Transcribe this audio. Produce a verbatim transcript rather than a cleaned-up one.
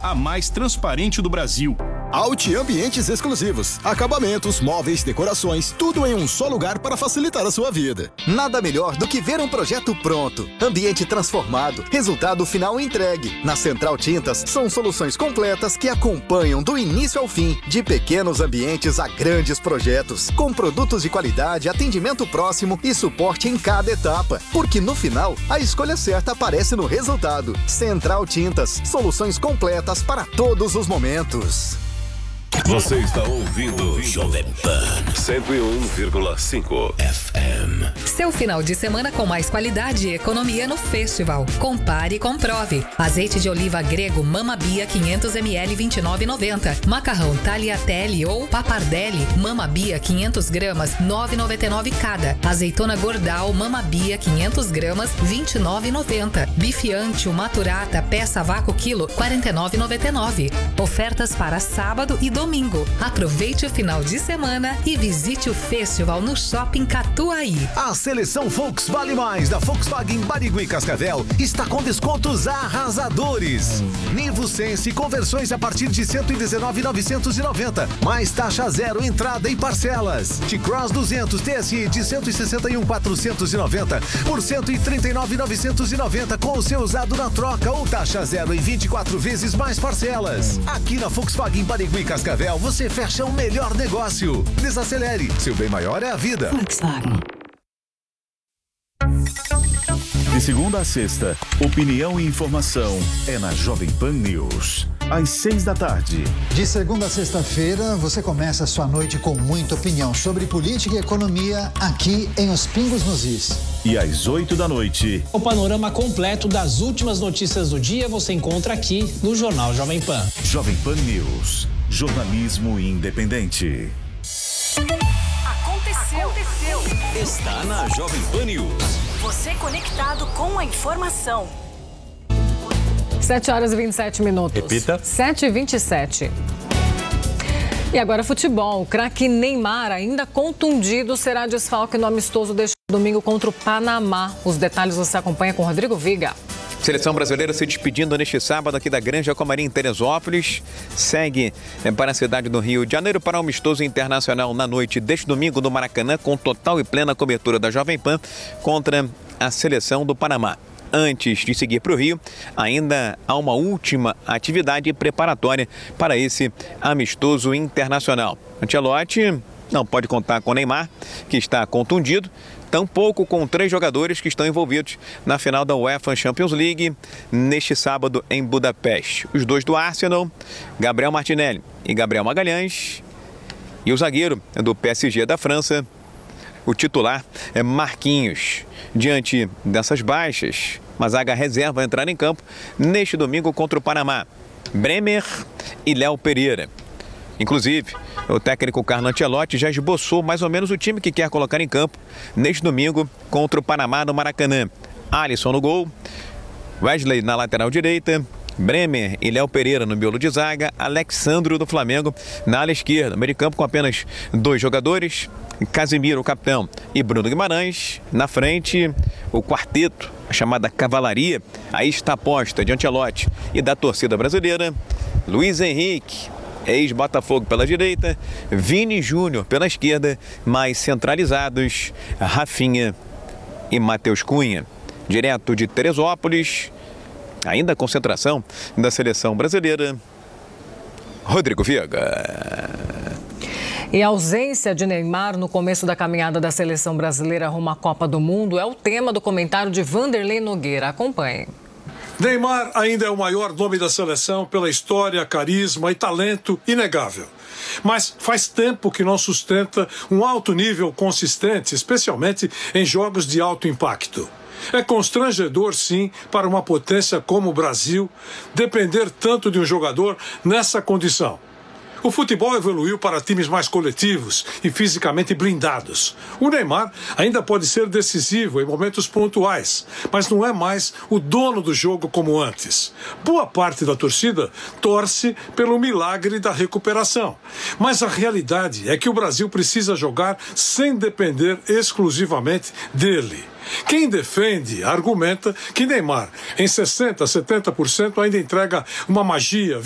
a mais transparente do Brasil. Audi Ambientes Exclusivos. Acabamentos, móveis, decorações, tudo em um só lugar para facilitar a sua vida. Nada melhor do que ver um projeto pronto. Ambiente transformado. Resultado final entregue. Na Central Tintas, são soluções completas que acompanham do início ao fim, de pequenos ambientes a grandes projetos, com produtos de qualidade, atendimento próximo e suporte em cada etapa. Porque no final, a escolha certa aparece no resultado. Central Tintas, soluções completas para todos os momentos. Você está ouvindo Jovem Pan cento e um vírgula cinco F M. Seu final de semana com mais qualidade e economia no Festival. Compare e comprove. Azeite de oliva grego Mama Bia quinhentos mililitros vinte e nove reais e noventa centavos. Macarrão Tagliatelle ou Papardelli Mama Bia quinhentos gramas nove reais e noventa e nove centavos cada. Azeitona Gordal Mama Bia quinhentos gramas vinte e nove reais e noventa centavos. Bife Antio Maturata peça vácuo quilo quarenta e nove reais e noventa e nove centavos. Ofertas para sábado e domingo. Aproveite o final de semana e visite o festival no Shopping Catuaí. A seleção Volks Vale Mais da Volkswagen Barigui e Cascavel está com descontos arrasadores. Nivo Sense conversões a partir de cento e dezenove mil novecentos e noventa, mais taxa zero, entrada e parcelas. T-Cross duzentos T S I de cento e sessenta e um mil quatrocentos e noventa por cento e trinta e nove mil novecentos e noventa com o seu usado na troca ou taxa zero em vinte e quatro vezes mais parcelas. Aqui na Volkswagen Barigui e Cascavel você fecha o melhor negócio. Desacelere, seu bem maior é a vida. Volkswagen. De segunda a sexta, opinião e informação é na Jovem Pan News. Às seis da tarde. De segunda a sexta-feira, você começa a sua noite com muita opinião sobre política e economia aqui em Os Pingos nos Is. E às oito da noite. O panorama completo das últimas notícias do dia você encontra aqui no Jornal Jovem Pan. Jovem Pan News. Jornalismo independente. Aconteceu. Aconteceu. Está na Jovem Pan News. Você conectado com a informação. sete horas e vinte e sete minutos. Repita. sete e vinte e sete. E agora futebol. O craque Neymar, ainda contundido, será desfalque no amistoso deste domingo contra o Panamá. Os detalhes você acompanha com Rodrigo Viga. Seleção brasileira se despedindo neste sábado aqui da Granja Comari em Teresópolis. Segue para a cidade do Rio de Janeiro para o amistoso internacional na noite deste domingo no Maracanã, com total e plena cobertura da Jovem Pan contra a seleção do Panamá. Antes de seguir para o Rio, ainda há uma última atividade preparatória para esse amistoso internacional. Ancelotti não pode contar com o Neymar, que está contundido, tampouco com três jogadores que estão envolvidos na final da UEFA Champions League neste sábado em Budapeste. Os dois do Arsenal, Gabriel Martinelli e Gabriel Magalhães, e o zagueiro do P S G da França, o titular é Marquinhos. Diante dessas baixas, a zaga reserva vai entrar em campo neste domingo contra o Panamá. Bremer e Léo Pereira. Inclusive, o técnico Carlo Ancelotti já esboçou mais ou menos o time que quer colocar em campo neste domingo contra o Panamá no Maracanã. Alisson no gol, Wesley na lateral direita, Bremer e Léo Pereira no miolo de zaga, Alexandro do Flamengo na ala esquerda. Meio de campo com apenas dois jogadores, Casimiro, o capitão, e Bruno Guimarães. Na frente, o quarteto, a chamada cavalaria. Aí está a aposta de Ancelotti e da torcida brasileira. Luiz Henrique, ex-Botafogo pela direita, Vini Júnior pela esquerda, mais centralizados, Rafinha e Matheus Cunha. Direto de Teresópolis, ainda a concentração da seleção brasileira, Rodrigo Viega. E a ausência de Neymar no começo da caminhada da seleção brasileira rumo à Copa do Mundo é o tema do comentário de Vanderlei Nogueira. Acompanhe. Neymar ainda é o maior nome da seleção pela história, carisma e talento inegável. Mas faz tempo que não sustenta um alto nível consistente, especialmente em jogos de alto impacto. É constrangedor, sim, para uma potência como o Brasil depender tanto de um jogador nessa condição. O futebol evoluiu para times mais coletivos e fisicamente blindados. O Neymar ainda pode ser decisivo em momentos pontuais, mas não é mais o dono do jogo como antes. Boa parte da torcida torce pelo milagre da recuperação. Mas a realidade é que o Brasil precisa jogar sem depender exclusivamente dele. Quem defende argumenta que Neymar, em sessenta, setenta por cento, ainda entrega uma magia